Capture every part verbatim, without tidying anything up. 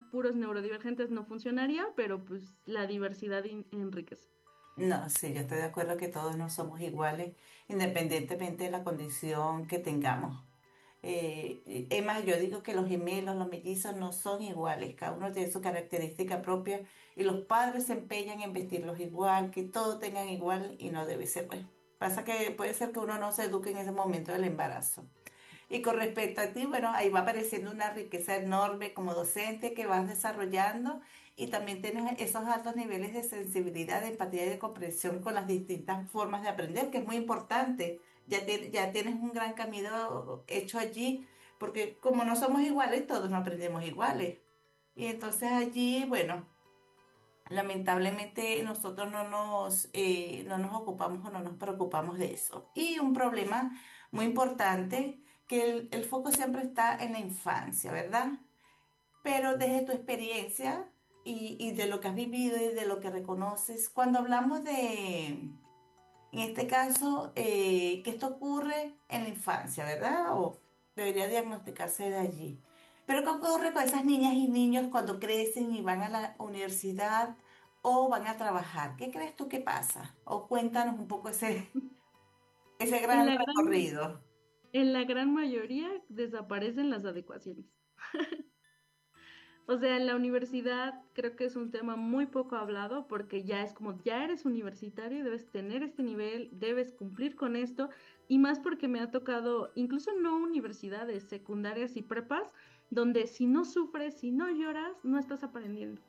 puros neurodivergentes no funcionaría, pero pues la diversidad en- enriquece. No, sí, yo estoy de acuerdo que todos no somos iguales, independientemente de la condición que tengamos. Eh, es más, yo digo que los gemelos, los mellizos no son iguales, cada uno tiene su característica propia y los padres se empeñan en vestirlos igual, que todos tengan igual y no debe ser. Pues pasa que puede ser que uno no se eduque en ese momento del embarazo. Y con respecto a ti, bueno, ahí va apareciendo una riqueza enorme como docente que vas desarrollando y también tienes esos altos niveles de sensibilidad, de empatía y de comprensión con las distintas formas de aprender, que es muy importante. Ya, tie- ya tienes un gran camino hecho allí, porque como no somos iguales, todos no aprendemos iguales. Y entonces allí, bueno, lamentablemente nosotros no nos, eh, no nos ocupamos o no nos preocupamos de eso. Y un problema muy importante, que el, el foco siempre está en la infancia, ¿verdad? Pero desde tu experiencia y, y de lo que has vivido y de lo que reconoces, cuando hablamos de, en este caso, eh, que esto ocurre en la infancia, ¿verdad? O debería diagnosticarse de allí. Pero ¿qué ocurre con esas niñas y niños cuando crecen y van a la universidad o van a trabajar? ¿Qué crees tú que pasa? O cuéntanos un poco ese, ese En gran la gran, recorrido. en la gran mayoría desaparecen las adecuaciones. O sea, en la universidad creo que es un tema muy poco hablado porque ya es como, ya eres universitario, debes tener este nivel, debes cumplir con esto, y más porque me ha tocado, incluso no universidades, secundarias y prepas, donde si no sufres, si no lloras, no estás aprendiendo.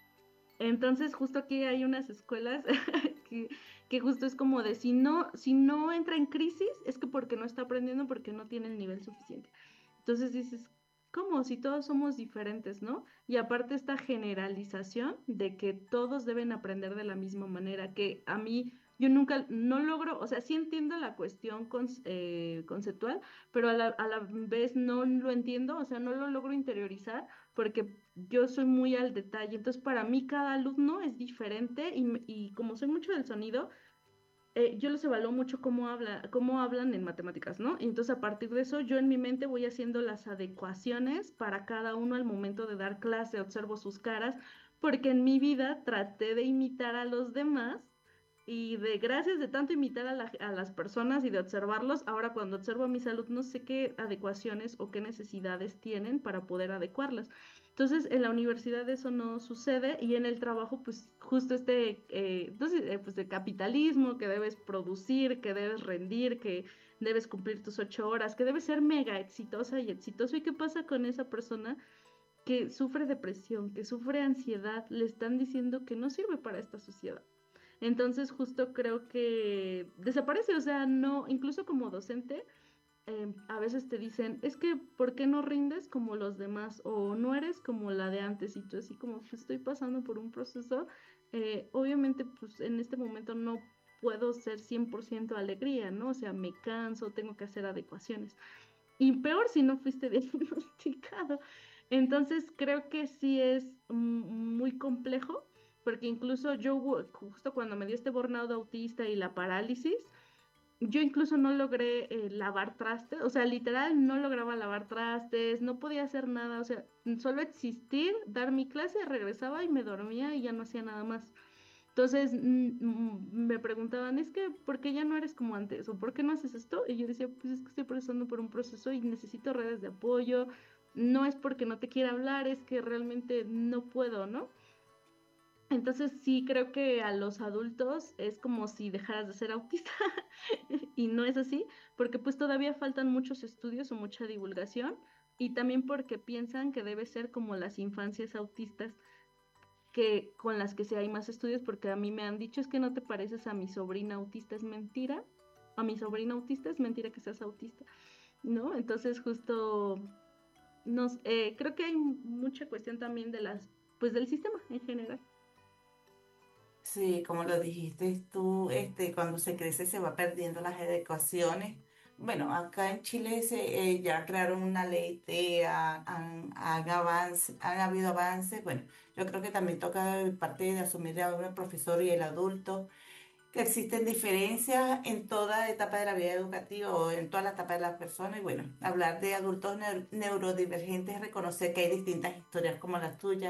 Entonces, justo aquí hay unas escuelas que, que justo es como de si no, si no entra en crisis, es que porque no está aprendiendo, porque no tiene el nivel suficiente. Entonces dices, ¿cómo? Si todos somos diferentes, ¿no? Y aparte esta generalización de que todos deben aprender de la misma manera, que a mí yo nunca, no logro, o sea, sí entiendo la cuestión conce- eh, conceptual, pero a la, a la vez no lo entiendo, o sea, no lo logro interiorizar porque yo soy muy al detalle. Entonces, para mí cada alumno es diferente y, me- y como soy mucho del sonido, eh, yo los evalúo mucho cómo habla, cómo hablan en matemáticas, ¿no? Y entonces, a partir de eso, yo en mi mente voy haciendo las adecuaciones para cada uno al momento de dar clase, observo sus caras, porque en mi vida traté de imitar a los demás. Y de gracias de tanto imitar a, la- a las personas y de observarlos, ahora cuando observo a mis alumnos sé qué adecuaciones o qué necesidades tienen para poder adecuarlas. Entonces, en la universidad eso no sucede y en el trabajo, pues justo este, eh, entonces, eh, pues de capitalismo, que debes producir, que debes rendir, que debes cumplir tus ocho horas, que debes ser mega exitosa y exitoso. ¿Y qué pasa con esa persona que sufre depresión, que sufre ansiedad? Le están diciendo que no sirve para esta sociedad. Entonces, justo creo que desaparece, o sea, no, incluso como docente eh, a veces te dicen, es que, ¿por qué no rindes como los demás? O no eres como la de antes y tú así como, pues estoy pasando por un proceso. Eh, obviamente, pues en este momento no puedo ser cien por ciento alegría, ¿no? O sea, me canso, tengo que hacer adecuaciones. Y peor si no fuiste diagnosticado. Entonces, creo que sí es mm, muy complejo, porque incluso yo, hubo- justo cuando me dio este burnout autista y la parálisis, yo incluso no logré eh, lavar trastes, o sea, literal no lograba lavar trastes, no podía hacer nada, o sea, solo existir, dar mi clase, regresaba y me dormía y ya no hacía nada más. Entonces mm, mm, me preguntaban, es que, ¿por qué ya no eres como antes? ¿O por qué no haces esto? Y yo decía, pues es que estoy pasando por un proceso y necesito redes de apoyo. No es porque no te quiera hablar, es que realmente no puedo, ¿no? Entonces sí creo que a los adultos es como si dejaras de ser autista y no es así, porque pues todavía faltan muchos estudios o mucha divulgación y también porque piensan que debe ser como las infancias autistas que con las que sí hay más estudios, porque a mí me han dicho es que no te pareces a mi sobrina autista, es mentira, a mi sobrina autista es mentira que seas autista, ¿no? Entonces justo nos, eh, creo que hay mucha cuestión también de las, pues del sistema en general. Sí, como lo dijiste tú, este, cuando se crece se va perdiendo las adecuaciones. Bueno, acá en Chile se, eh, ya crearon una ley T E A, han, han, avance- han habido avances. Bueno, yo creo que también toca de parte de asumir a uno el profesor y el adulto, que existen diferencias en toda etapa de la vida educativa o en toda la etapa de la persona. Y bueno, hablar de adultos neur- neurodivergentes es reconocer que hay distintas historias como las tuyas